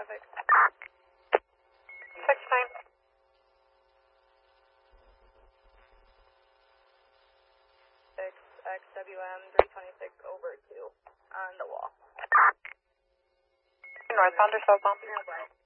traffic. 6-9. 6XWM 326 over 2 on the wall. Northbound or southbound? Northbound.